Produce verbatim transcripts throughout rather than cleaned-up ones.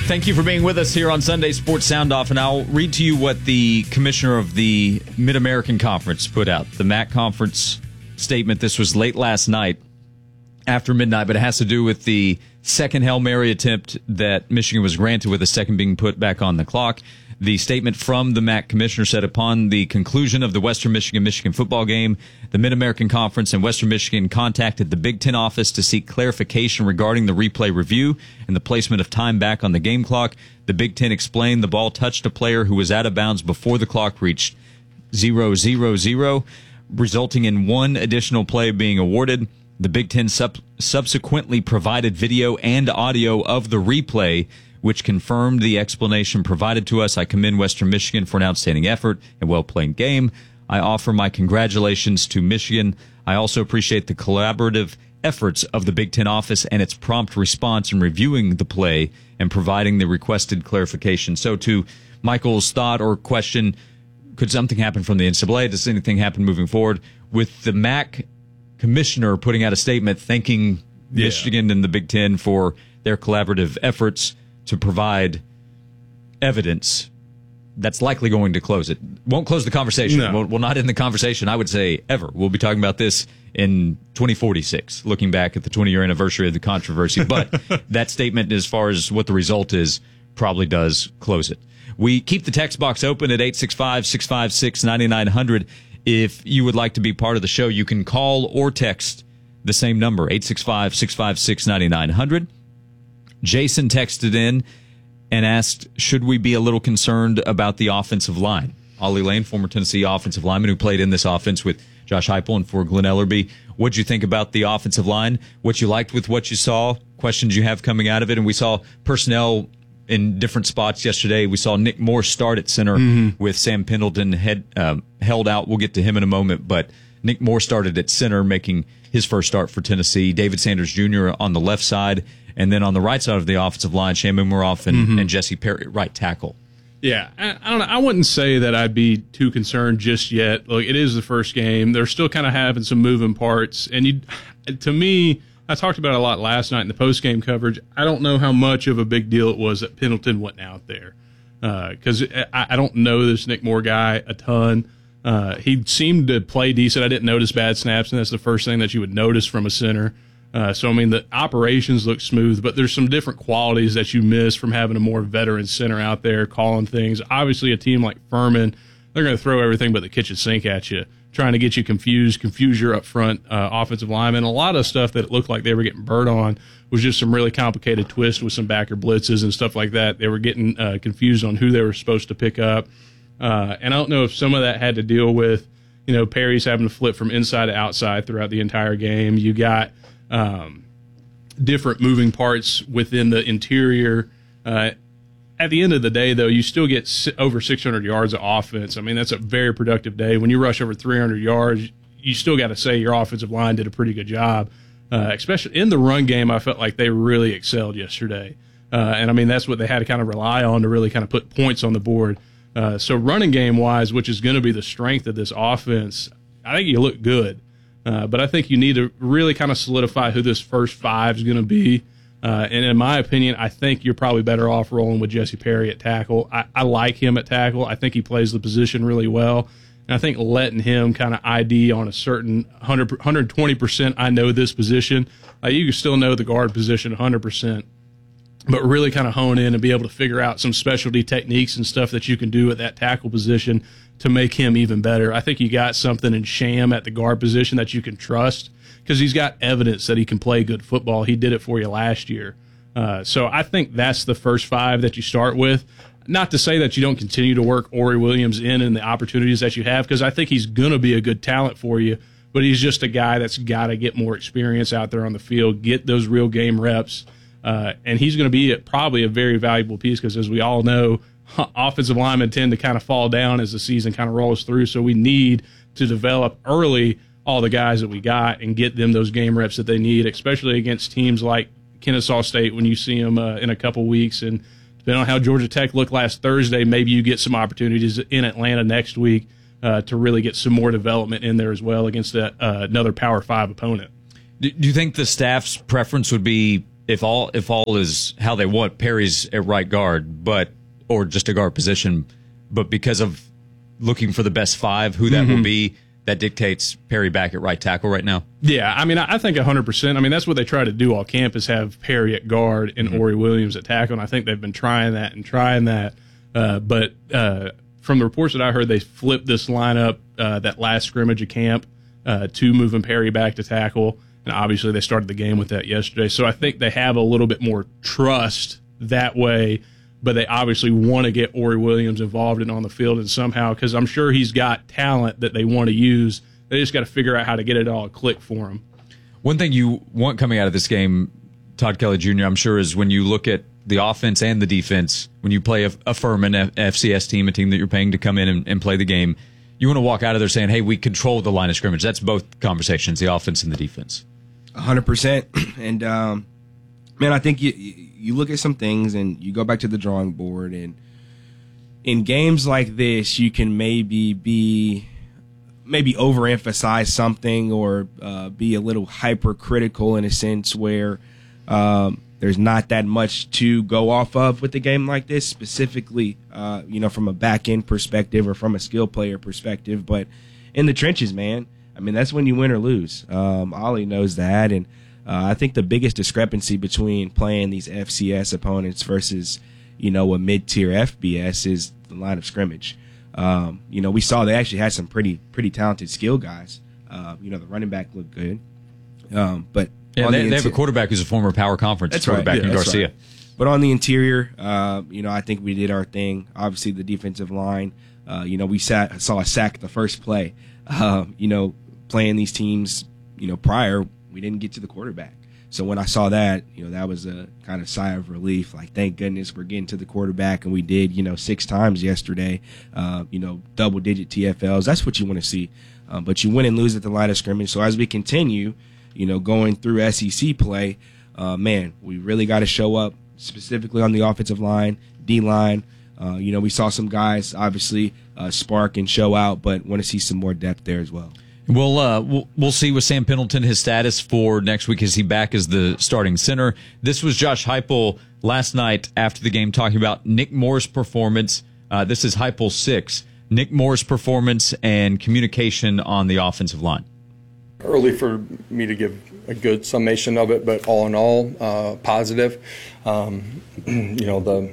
Thank you for being with us here on Sunday Sports Sound Off, and I'll read to you what the commissioner of the Mid-American Conference put out. The M A C Conference statement. This was late last night after midnight, but it has to do with the second Hail Mary attempt that Michigan was granted, with a second being put back on the clock. The statement from the M A C commissioner said, upon the conclusion of the Western Michigan-Michigan football game, the Mid-American Conference and Western Michigan contacted the Big Ten office to seek clarification regarding the replay review and the placement of time back on the game clock. The Big Ten explained the ball touched a player who was out of bounds before the clock reached zero zero zero, resulting in one additional play being awarded. The Big Ten sub- subsequently provided video and audio of the replay, which confirmed the explanation provided to us. I commend Western Michigan for an outstanding effort and well-played game. I offer my congratulations to Michigan. I also appreciate the collaborative efforts of the Big Ten office and its prompt response in reviewing the play and providing the requested clarification. So to Michael's thought or question, could something happen from the N C double A? Does anything happen moving forward? With the M A C commissioner putting out a statement thanking yeah. Michigan and the Big Ten for their collaborative efforts to provide evidence, that's likely going to close it. Won't close the conversation. No. Will, will not end the conversation, I would say, ever. We'll be talking about this in twenty forty-six, looking back at the twenty-year anniversary of the controversy. But that statement, as far as what the result is, probably does close it. We keep the text box open at eight six five, six five six, nine nine zero zero. If you would like to be part of the show, you can call or text the same number, eight six five, six five six, nine nine zero zero. Jason texted in and asked, should we be a little concerned about the offensive line? Ollie Lane, former Tennessee offensive lineman who played in this offense with Josh Heupel and for Glenn Ellerbe. What'd you think about the offensive line? What you liked with what you saw? Questions you have coming out of it? And we saw personnel in different spots yesterday. We saw Nick Moore start at center mm-hmm. with Sam Pendleton head, uh, held out. We'll get to him in a moment, but Nick Moore started at center, making his first start for Tennessee. David Sanders Junior on the left side. And then on the right side of the offensive line, Shane Mumaroff and, mm-hmm. and Jesse Perry, right tackle. Yeah, I, I don't know. I wouldn't say that I'd be too concerned just yet. Look, it is the first game. They're still kind of having some moving parts. And you, to me, I talked about it a lot last night in the post-game coverage. I don't know how much of a big deal it was that Pendleton wasn't out there. Because uh, I, I don't know this Nick Moore guy a ton. Uh, he seemed to play decent. I didn't notice bad snaps, and that's the first thing that you would notice from a center. Uh, so, I mean, the operations look smooth, but there's some different qualities that you miss from having a more veteran center out there calling things. Obviously, a team like Furman, they're going to throw everything but the kitchen sink at you, trying to get you confused, confuse your up front uh, offensive linemen. A lot of stuff that it looked like they were getting burnt on was just some really complicated twists with some backer blitzes and stuff like that. They were getting uh, confused on who they were supposed to pick up. Uh, and I don't know if some of that had to deal with, you know, Perry's having to flip from inside to outside throughout the entire game. You got um, different moving parts within the interior. Uh, at the end of the day, though, you still get over six hundred yards of offense. I mean, that's a very productive day. When you rush over three hundred yards, you still got to say your offensive line did a pretty good job. Uh, especially in the run game, I felt like they really excelled yesterday. Uh, and, I mean, that's what they had to kind of rely on to really kind of put points on the board. Uh, so running game-wise, which is going to be the strength of this offense, I think you look good. Uh, but I think you need to really kind of solidify who this first five is going to be. Uh, and in my opinion, I think you're probably better off rolling with Jesse Perry at tackle. I, I like him at tackle. I think he plays the position really well. And I think letting him kind of I D on a certain one hundred, one hundred twenty percent, I know this position. Uh, you can still know the guard position one hundred percent. But really kind of hone in and be able to figure out some specialty techniques and stuff that you can do at that tackle position to make him even better. I think you got something in Sham at the guard position that you can trust because he's got evidence that he can play good football. He did it for you last year. Uh, so I think that's the first five that you start with. Not to say that you don't continue to work Ori Williams in and the opportunities that you have, because I think he's going to be a good talent for you, but he's just a guy that's got to get more experience out there on the field, get those real game reps. Uh, and he's going to be a, probably a very valuable piece because, as we all know, offensive linemen tend to kind of fall down as the season kind of rolls through. So we need to develop early all the guys that we got and get them those game reps that they need, especially against teams like Kennesaw State when you see them uh, in a couple weeks. And depending on how Georgia Tech looked last Thursday, maybe you get some opportunities in Atlanta next week uh, to really get some more development in there as well against a, uh, another Power Five opponent. Do you think the staff's preference would be if all if all is how they want, Perry's at right guard, but or just a guard position, but because of looking for the best five, who that mm-hmm. will be, that dictates Perry back at right tackle right now? Yeah, I mean, I think one hundred percent. I mean, that's what they try to do all camp is have Perry at guard and mm-hmm. Ori Williams at tackle, and I think they've been trying that and trying that. Uh, but uh, from the reports that I heard, they flipped this lineup, uh, that last scrimmage of camp, uh, to moving Perry back to tackle, and obviously they started the game with that yesterday. So I think they have a little bit more trust that way, but they obviously want to get Ori Williams involved and on the field and somehow, because I'm sure he's got talent that they want to use. They just got to figure out how to get it all click for him. One thing you want coming out of this game, Todd Kelly Junior, I'm sure, is when you look at the offense and the defense, when you play a, a Furman F- FCS team, a team that you're paying to come in and, and play the game, you want to walk out of there saying, hey, we control the line of scrimmage. That's both conversations, the offense and the defense. one hundred percent. And, um, man, I think you you look at some things and you go back to the drawing board, and in games like this, you can maybe be maybe overemphasize something or uh, be a little hypercritical in a sense where um, there's not that much to go off of with a game like this, specifically, uh, you know, from a back end perspective or from a skill player perspective. But in the trenches, man, I mean, that's when you win or lose. Um, Ollie knows that, and Uh, I think the biggest discrepancy between playing these F C S opponents versus, you know, a mid-tier F B S is the line of scrimmage. Um, you know, we saw they actually had some pretty pretty talented skill guys. Uh, you know, the running back looked good. Um, but yeah, they, the they have a quarterback who's a former Power Conference that's quarterback right. yeah, in Garcia. Right. But on the interior, uh, you know, I think we did our thing. Obviously, the defensive line, uh, you know, we sat, saw a sack the first play. Uh, you know, playing these teams, you know, prior, we didn't get to the quarterback. So when I saw that, you know, that was a kind of sigh of relief. Like, thank goodness we're getting to the quarterback, and we did, you know, six times yesterday. Uh, you know, double-digit T F Ls. That's what you want to see. Um, but you win and lose at the line of scrimmage. So as we continue, you know, going through S E C play, uh, man, we really got to show up, specifically on the offensive line, D-line. Uh, you know, we saw some guys obviously uh, spark and show out, but want to see some more depth there as well. We'll, uh, we'll we'll see with Sam Pendleton his status for next week. Is he back as the starting center? This was Josh Heupel last night after the game talking about Nick Moore's performance. Uh, this is Heupel six. Nick Moore's performance and communication on the offensive line. Early for me to give a good summation of it, but all in all, uh, positive. Um, you know, the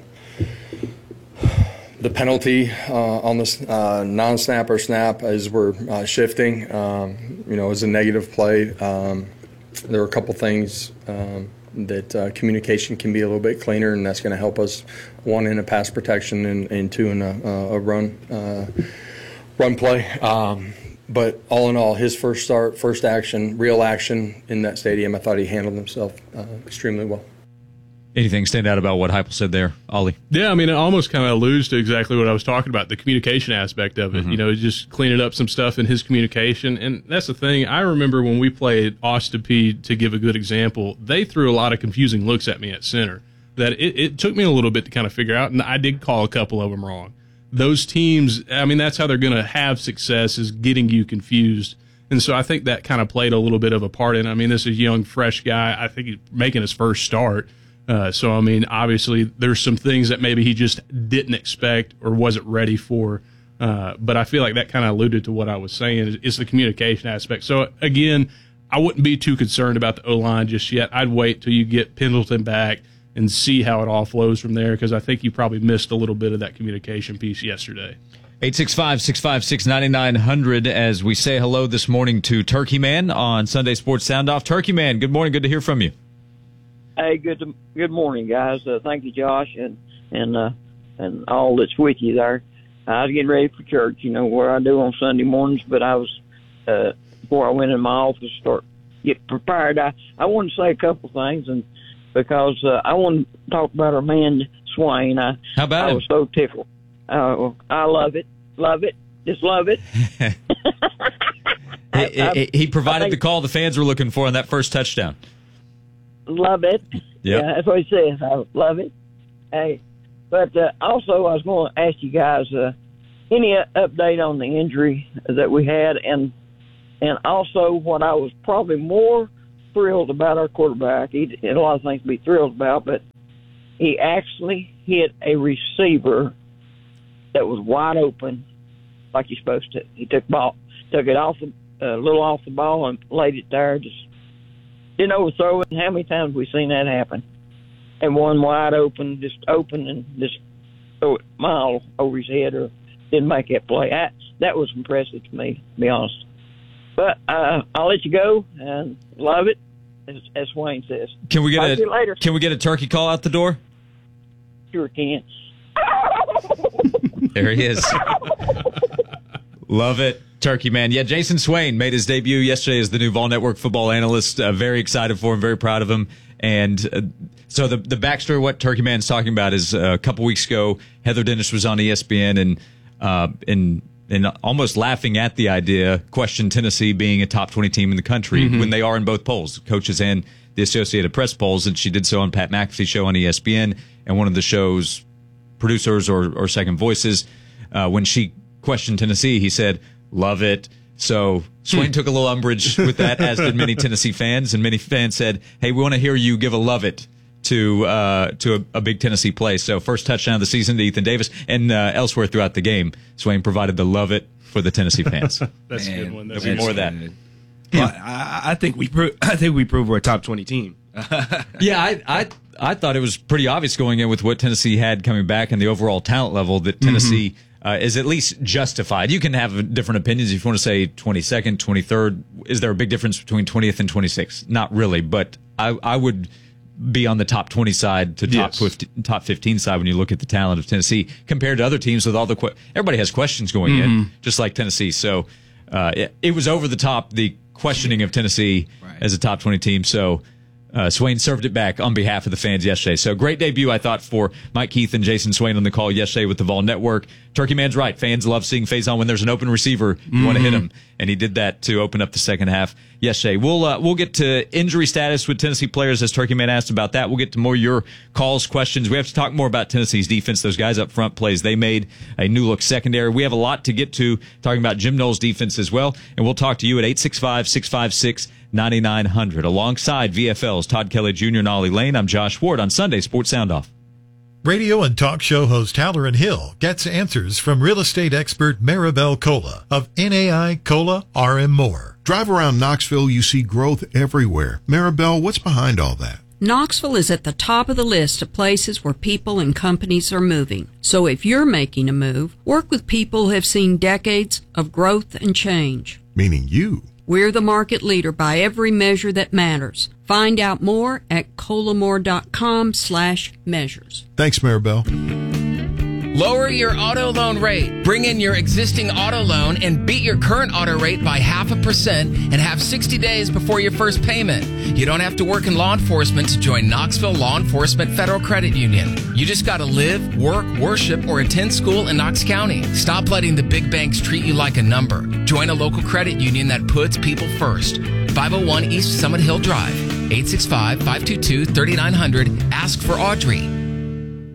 the penalty uh, on the uh, non-snap or snap as we're uh, shifting, um, you know, is a negative play. Um, there are a couple things um, that uh, communication can be a little bit cleaner, and that's going to help us, one, in a pass protection, and, and two, in a, a run uh, run play. Um, but all in all, his first start, first action, real action in that stadium, I thought he handled himself uh, extremely well. Anything stand out about what Heupel said there, Ollie? Yeah, I mean, it almost kind of alludes to exactly what I was talking about, the communication aspect of it. Mm-hmm. You know, just cleaning up some stuff in his communication. And that's the thing. I remember when we played Austin Peay, to give a good example, they threw a lot of confusing looks at me at center that it, it took me a little bit to kind of figure out, and I did call a couple of them wrong. Those teams, I mean, that's how they're going to have success, is getting you confused. And so I think that kind of played a little bit of a part in it. I mean, this is a young, fresh guy. I think he's making his first start. Uh, so, I mean, obviously there's some things that maybe he just didn't expect or wasn't ready for. Uh, but I feel like that kind of alluded to what I was saying, is, is the communication aspect. So, again, I wouldn't be too concerned about the O-line just yet. I'd wait till you get Pendleton back and see how it all flows from there, because I think you probably missed a little bit of that communication piece yesterday. eight six five, six five six, nine nine zero zero as we say hello this morning to Turkey Man on Sunday Sports Sound Off. Turkey Man, good morning. Good to hear from you. Hey, good to, good morning, guys. Uh, thank you, Josh, and and uh, and all that's with you there. I was getting ready for church, you know, where I do on Sunday mornings, but I was, uh, before I went in my office to start get prepared, I, I wanted to say a couple things, and because uh, I want to talk about our man, Swain. I, How about I him? was so tickled. Uh, I love it. Love it. Just love it. he, he, he provided think, the call the fans were looking for on that first touchdown. Love it. Yep. Yeah, that's what he says. I love it. Hey, but uh, also I was going to ask you guys uh, any update on the injury that we had, and and also what I was probably more thrilled about our quarterback. He had a lot of things to be thrilled about, but he actually hit a receiver that was wide open, like he's supposed to. He took ball, took it off the, a uh, little off the ball and laid it there. Just didn't overthrow it. And how many times have we seen that happen? And one wide open, just open and just throw it a mile over his head, or didn't make that play. I, that was impressive to me, to be honest. But uh, I'll let you go and love it, as, as Wayne says. Can we get Talk a to you later. Can we get a turkey call out the door? Sure can. There he is. Love it. Turkey man. Yeah, Jason Swain made his debut yesterday as the new Vol Network football analyst. Uh, very excited for him, very proud of him. And uh, so the the backstory, what Turkey Man's talking about is uh, a couple weeks ago, Heather Dennis was on E S P N and uh, and and almost laughing at the idea, questioned Tennessee being a top twenty team in the country mm-hmm. when they are in both polls, coaches and the Associated Press polls. And she did so on Pat McAfee's show on E S P N, and one of the show's producers or, or second voices, uh, when she questioned Tennessee, he said, "Love it." So Swain took a little umbrage with that, as did many Tennessee fans, and many fans said, "Hey, we want to hear you give a love it to uh, to a, a big Tennessee play." So first touchdown of the season to Ethan Davis, and uh, elsewhere throughout the game, Swain provided the love it for the Tennessee fans. That's Man, a good one. That's There'll be more of that. Well, I, I think we pro- I think we proved we're a top twenty team. Yeah, I, I I thought it was pretty obvious going in with what Tennessee had coming back and the overall talent level that Tennessee mm-hmm. uh, is at least justified. You can have different opinions if you want to say twenty-second, twenty-third. Is there a big difference between twentieth and twenty-sixth? Not really, but I, I would be on the top twenty side to top yes. top fifteen side when you look at the talent of Tennessee compared to other teams with all the que- everybody has questions going mm-hmm. in, just like Tennessee. So uh, it, it was over the top, the questioning of Tennessee right. as a top twenty team. So uh, Swain served it back on behalf of the fans yesterday. So great debut, I thought, for Mike Keith and Jason Swain on the call yesterday with the Vol Network. Turkey Man's right. Fans love seeing Faison when there's an open receiver. You mm-hmm. want to hit him. And he did that to open up the second half yesterday. We'll uh, we'll get to injury status with Tennessee players, as Turkey Man asked about that. We'll get to more of your calls, questions. We have to talk more about Tennessee's defense. Those guys up front, plays they made, a new look secondary. We have a lot to get to, talking about Jim Knowles' defense as well. And we'll talk to you at eight six five, six five six, nine nine zero zero. Alongside V F L's Todd Kelly Junior and Ollie Lane, I'm Josh Ward on Sunday Sports Sound Off. Radio and talk show host Halloran Hill gets answers from real estate expert Maribel Cola of N A I Cola R M Moore. Drive around Knoxville, you see growth everywhere. Maribel, what's behind all that? Knoxville is at the top of the list of places where people and companies are moving. So if you're making a move, work with people who have seen decades of growth and change. Meaning you. We're the market leader by every measure that matters. Find out more at colamore.com slash measures. Thanks, Maribel. Lower your auto loan rate. Bring in your existing auto loan and beat your current auto rate by half a percent and have sixty days before your first payment. You don't have to work in law enforcement to join Knoxville Law Enforcement Federal Credit Union. You just got to live, work, worship, or attend school in Knox County. Stop letting the big banks treat you like a number. Join a local credit union that puts people first. five oh one East Summit Hill Drive. eight six five, five two two, three nine zero zero. Ask for Audrey.